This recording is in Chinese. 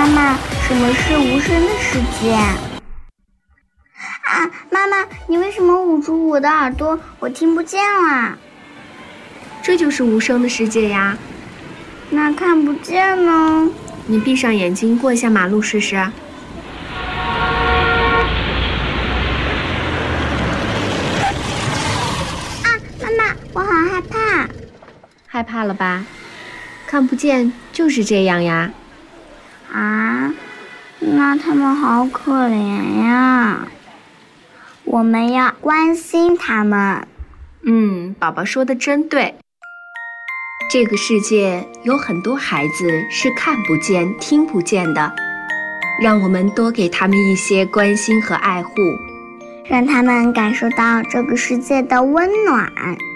妈妈，什么是无声的世界？啊，妈妈，你为什么捂住我的耳朵？我听不见了。 这就是无声的世界呀。 那看不见呢？ 你闭上眼睛过一下马路试试。啊， 妈妈，我好害怕。 害怕了吧？看不见就是这样呀。 啊，那他们好可怜呀。我们要关心他们。 宝宝说的真对。这个世界有很多孩子是看不见、听不见的，让我们多给他们一些关心和爱护， 让他们感受到这个世界的温暖。